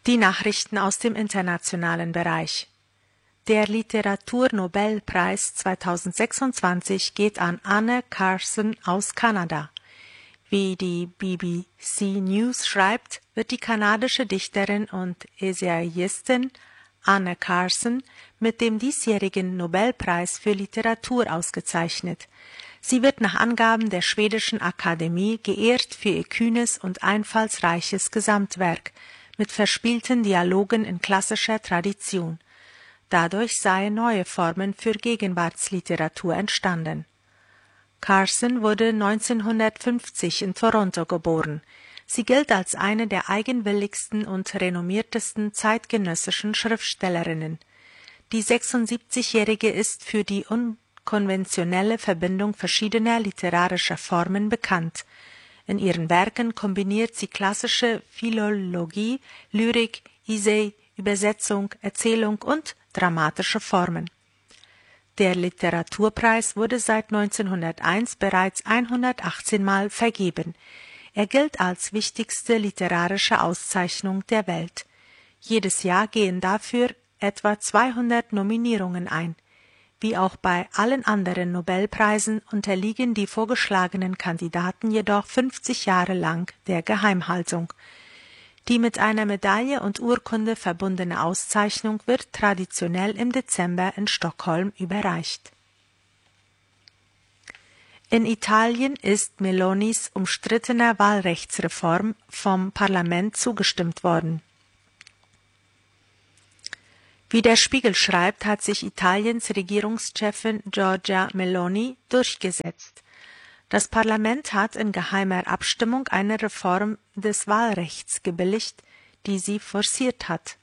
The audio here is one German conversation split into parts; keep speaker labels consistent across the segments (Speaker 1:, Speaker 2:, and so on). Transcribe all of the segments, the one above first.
Speaker 1: Die Nachrichten aus dem internationalen Bereich. Der Literaturnobelpreis 2026 geht an Anne Carson aus Kanada. Wie die BBC News schreibt, wird die kanadische Dichterin und Essayistin Anne Carson mit dem diesjährigen Nobelpreis für Literatur ausgezeichnet. Sie wird nach Angaben der schwedischen Akademie geehrt für ihr kühnes und einfallsreiches Gesamtwerk mit verspielten Dialogen in klassischer Tradition. Dadurch seien neue Formen für Gegenwartsliteratur entstanden. Carson wurde 1950 in Toronto geboren. Sie gilt als eine der eigenwilligsten und renommiertesten zeitgenössischen Schriftstellerinnen. Die 76-Jährige ist für die unkonventionelle Verbindung verschiedener literarischer Formen bekannt. In ihren Werken kombiniert sie klassische Philologie, Lyrik, Essay, Übersetzung, Erzählung und dramatische Formen. Der Literaturpreis wurde seit 1901 bereits 118 Mal vergeben. Er gilt als wichtigste literarische Auszeichnung der Welt. Jedes Jahr gehen dafür etwa 200 Nominierungen ein. Wie auch bei allen anderen Nobelpreisen unterliegen die vorgeschlagenen Kandidaten jedoch 50 Jahre lang der Geheimhaltung. Die mit einer Medaille und Urkunde verbundene Auszeichnung wird traditionell im Dezember in Stockholm überreicht. In Italien ist Melonis umstrittener Wahlrechtsreform vom Parlament zugestimmt worden. Wie der Spiegel schreibt, hat sich Italiens Regierungschefin Giorgia Meloni durchgesetzt. Das Parlament hat in geheimer Abstimmung eine Reform des Wahlrechts gebilligt, die sie forciert hat.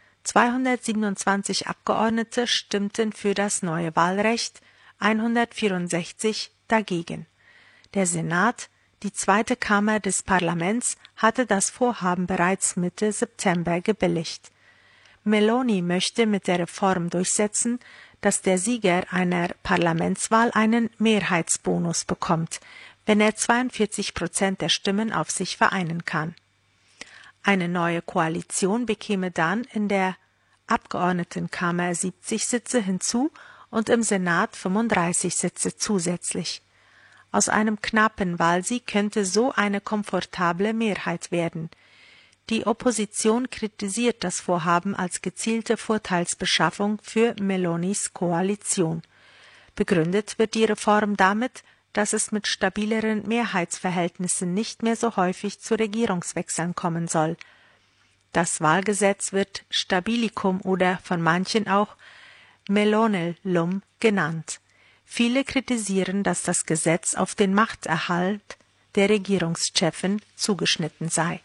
Speaker 1: 227 Abgeordnete stimmten für das neue Wahlrecht, 164 dagegen. Der Senat, die zweite Kammer des Parlaments, hatte das Vorhaben bereits Mitte September gebilligt. Meloni möchte mit der Reform durchsetzen, dass der Sieger einer Parlamentswahl einen Mehrheitsbonus bekommt, wenn er 42% der Stimmen auf sich vereinen kann. Eine neue Koalition bekäme dann in der Abgeordnetenkammer 70 Sitze hinzu und im Senat 35 Sitze zusätzlich. Aus einem knappen Wahlsieg könnte so eine komfortable Mehrheit werden. Die Opposition kritisiert das Vorhaben als gezielte Vorteilsbeschaffung für Melonis Koalition. Begründet wird die Reform damit, dass es mit stabileren Mehrheitsverhältnissen nicht mehr so häufig zu Regierungswechseln kommen soll. Das Wahlgesetz wird Stabilicum oder von manchen auch Melonellum genannt. Viele kritisieren, dass das Gesetz auf den Machterhalt der Regierungschefin zugeschnitten sei.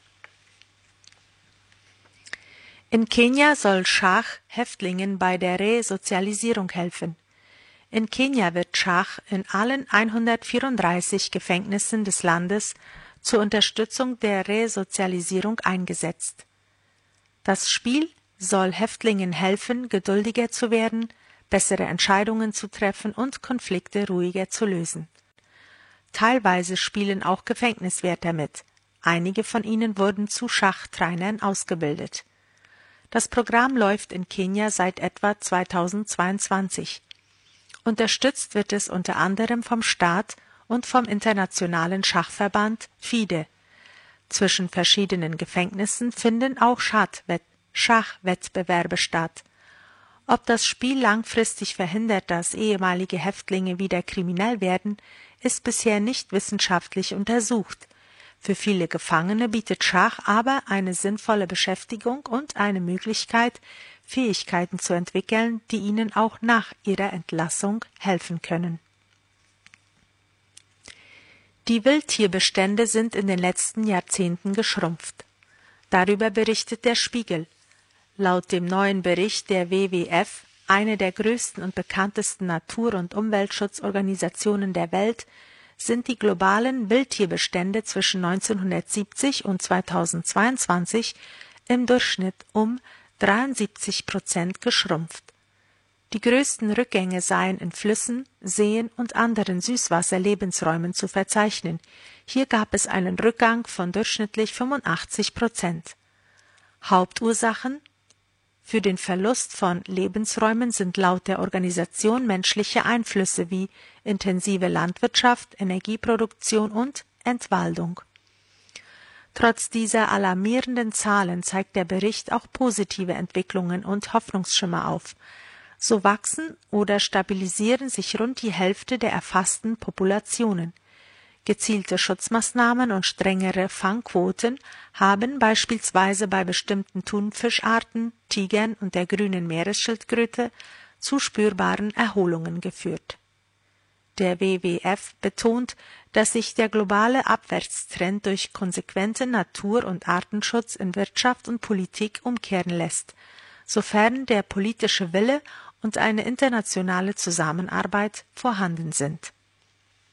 Speaker 1: In Kenia soll Schach Häftlingen bei der Resozialisierung helfen. In Kenia wird Schach in allen 134 Gefängnissen des Landes zur Unterstützung der Resozialisierung eingesetzt. Das Spiel soll Häftlingen helfen, geduldiger zu werden, bessere Entscheidungen zu treffen und Konflikte ruhiger zu lösen. Teilweise spielen auch Gefängniswärter mit. Einige von ihnen wurden zu Schachtrainern ausgebildet. Das Programm läuft in Kenia seit etwa 2022. Unterstützt wird es unter anderem vom Staat und vom internationalen Schachverband FIDE. Zwischen verschiedenen Gefängnissen finden auch Schachwettbewerbe statt. Ob das Spiel langfristig verhindert, dass ehemalige Häftlinge wieder kriminell werden, ist bisher nicht wissenschaftlich untersucht. Für viele Gefangene bietet Schach aber eine sinnvolle Beschäftigung und eine Möglichkeit, Fähigkeiten zu entwickeln, die ihnen auch nach ihrer Entlassung helfen können. Die Wildtierbestände sind in den letzten Jahrzehnten geschrumpft. Darüber berichtet der Spiegel. Laut dem neuen Bericht der WWF, eine der größten und bekanntesten Natur- und Umweltschutzorganisationen der Welt, sind die globalen Wildtierbestände zwischen 1970 und 2022 im Durchschnitt um 73% geschrumpft. Die größten Rückgänge seien in Flüssen, Seen und anderen Süßwasserlebensräumen zu verzeichnen. Hier gab es einen Rückgang von durchschnittlich 85%. Hauptursachen für den Verlust von Lebensräumen sind laut der Organisation menschliche Einflüsse wie intensive Landwirtschaft, Energieproduktion und Entwaldung. Trotz dieser alarmierenden Zahlen zeigt der Bericht auch positive Entwicklungen und Hoffnungsschimmer auf. So wachsen oder stabilisieren sich rund die Hälfte der erfassten Populationen. Gezielte Schutzmaßnahmen und strengere Fangquoten haben beispielsweise bei bestimmten Thunfischarten, Tigern und der grünen Meeresschildkröte zu spürbaren Erholungen geführt. Der WWF betont, dass sich der globale Abwärtstrend durch konsequenten Natur- und Artenschutz in Wirtschaft und Politik umkehren lässt, sofern der politische Wille und eine internationale Zusammenarbeit vorhanden sind.